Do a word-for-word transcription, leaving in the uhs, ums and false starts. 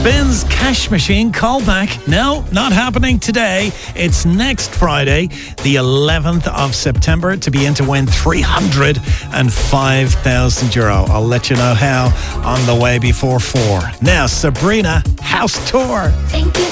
Spins Cash Machine callback. No, not happening today. It's next Friday, the eleventh of September, to be in to win three hundred five thousand euro. I'll let you know how on the way before four. Now, Sabrina, House Tour. Thank you